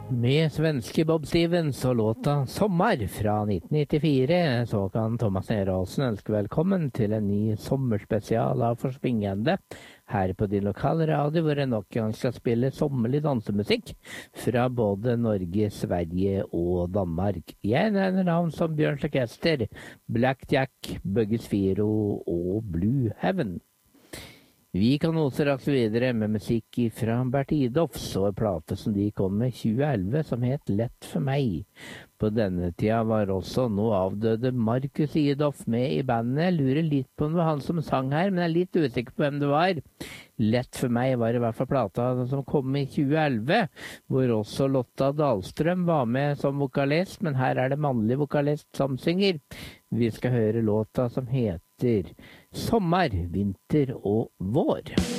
Med svenske Bob Stevens og låta Sommar fra 1994, så kan Thomas Nerholsen ønske velkommen til en ny sommerspesial av Forsvingende her på din lokale radio, hvor jeg nok en gang skal spille sommerlig dansemusikk fra både Norge, Sverige og Danmark. Jeg nevner navn som Bjørns Orkester, Black Jack, Buggy Sphero og Blue Heaven. Vi kan nå straks videre med musikk fra Bert Idolfs og en plate som de kom med 2011 som het Lett for meg. På denne tida var også nå avdøde Markus Idolf med i bandet. Jeg lurer litt på om det var han som sang her, men jeg er litt usikker på hvem det var. Lett for meg var i hvert fall plata som kom i 2011, hvor også Lotta Dahlstrøm var med som vokalist, men her er det mannlig vokalist som synger. Vi skal høre låta som heter Sommer, vinter og vår.